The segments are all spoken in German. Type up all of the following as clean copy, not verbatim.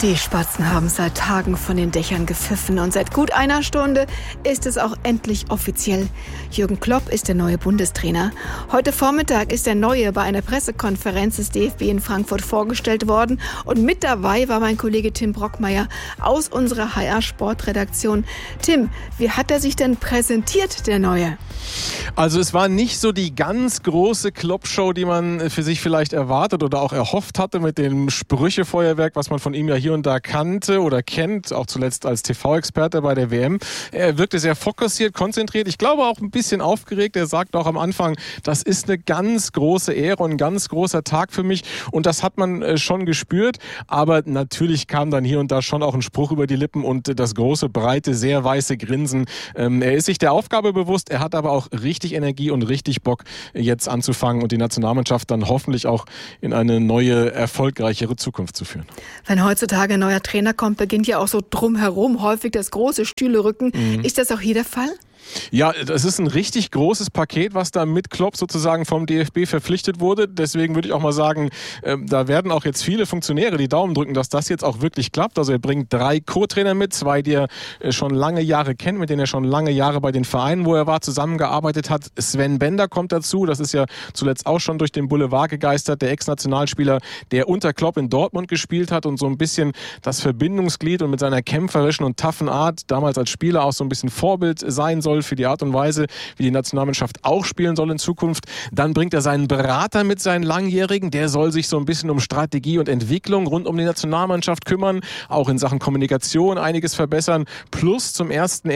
Die Spatzen haben seit Tagen von den Dächern gepfiffen und seit gut einer Stunde ist es auch endlich offiziell. Jürgen Klopp ist der neue Bundestrainer. Heute Vormittag ist der Neue bei einer Pressekonferenz des DFB in Frankfurt vorgestellt worden und mit dabei war mein Kollege Tim Brockmeier aus unserer HR-Sportredaktion. Tim, wie hat er sich denn präsentiert, der Neue? Also es war nicht so die ganz große Klopp-Show, die man für sich vielleicht erwartet oder auch erhofft hatte mit dem Sprüchefeuerwerk, was man von ihm ja hier und da kannte oder kennt, auch zuletzt als TV-Experte bei der WM. Er wirkte sehr fokussiert, konzentriert, ich glaube auch ein bisschen aufgeregt. Er sagt auch am Anfang, das ist eine ganz große Ehre und ein ganz großer Tag für mich und das hat man schon gespürt, aber natürlich kam dann hier und da schon auch ein Spruch über die Lippen und das große, breite, sehr weiße Grinsen. Er ist sich der Aufgabe bewusst, er hat aber auch richtig Energie und richtig Bock, jetzt anzufangen und die Nationalmannschaft dann hoffentlich auch in eine neue, erfolgreichere Zukunft zu führen. Wenn heutzutage ein neuer Trainer kommt, beginnt ja auch so drumherum häufig das große Stühlerücken. Ist das auch hier der Fall? Ja, das ist ein richtig großes Paket, was da mit Klopp sozusagen vom DFB verpflichtet wurde. Deswegen würde ich auch mal sagen, da werden auch jetzt viele Funktionäre die Daumen drücken, dass das jetzt auch wirklich klappt. Also er bringt 3 Co-Trainer mit, 2, die er schon lange Jahre kennt, mit denen er schon lange Jahre bei den Vereinen, wo er war, zusammengearbeitet hat. Sven Bender kommt dazu, das ist ja zuletzt auch schon durch den Boulevard gegeistert, der Ex-Nationalspieler, der unter Klopp in Dortmund gespielt hat und so ein bisschen das Verbindungsglied und mit seiner kämpferischen und toughen Art damals als Spieler auch so ein bisschen Vorbild sein soll für die Art und Weise, wie die Nationalmannschaft auch spielen soll in Zukunft. Dann bringt er seinen Berater mit, seinen Langjährigen. Der soll sich so ein bisschen um Strategie und Entwicklung rund um die Nationalmannschaft kümmern, auch in Sachen Kommunikation einiges verbessern. Plus zum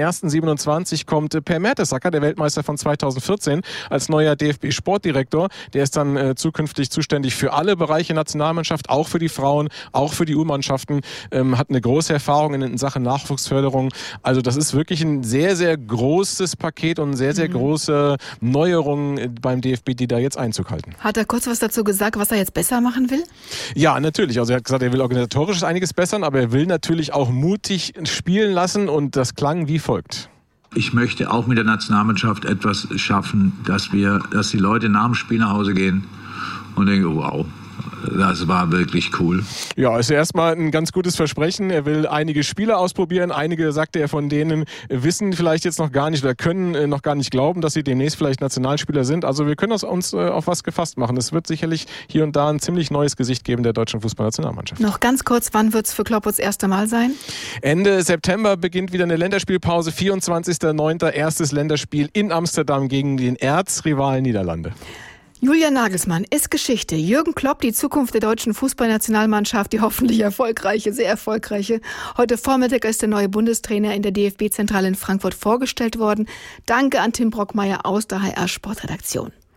1.1.27 kommt Per Mertesacker, der Weltmeister von 2014, als neuer DFB-Sportdirektor. Der ist dann zukünftig zuständig für alle Bereiche Nationalmannschaft, auch für die Frauen, auch für die U-Mannschaften. Hat eine große Erfahrung in Sachen Nachwuchsförderung. Also das ist wirklich ein sehr, sehr großes Paket und sehr, sehr große Neuerungen beim DFB, die da jetzt Einzug halten. Hat er kurz was dazu gesagt, was er jetzt besser machen will? Ja, natürlich. Also er hat gesagt, er will organisatorisch einiges bessern, aber er will natürlich auch mutig spielen lassen und das klang wie folgt. Ich möchte auch mit der Nationalmannschaft etwas schaffen, dass die Leute nach dem Spiel nach Hause gehen und denken, wow. Das war wirklich cool. Ja, ist ja erstmal ein ganz gutes Versprechen. Er will einige Spieler ausprobieren. Einige, sagte er, von denen wissen vielleicht jetzt noch gar nicht oder können noch gar nicht glauben, dass sie demnächst vielleicht Nationalspieler sind. Also wir können uns auf was gefasst machen. Es wird sicherlich hier und da ein ziemlich neues Gesicht geben der deutschen Fußballnationalmannschaft. Noch ganz kurz, wann wird es für Klopp das erste Mal sein? Ende September beginnt wieder eine Länderspielpause. 24.09. erstes Länderspiel in Amsterdam gegen den Erzrivalen Niederlande. Julian Nagelsmann ist Geschichte. Jürgen Klopp, die Zukunft der deutschen Fußballnationalmannschaft, die hoffentlich erfolgreiche, sehr erfolgreiche. Heute Vormittag ist der neue Bundestrainer in der DFB-Zentrale in Frankfurt vorgestellt worden. Danke an Tim Brockmeier aus der HR-Sportredaktion.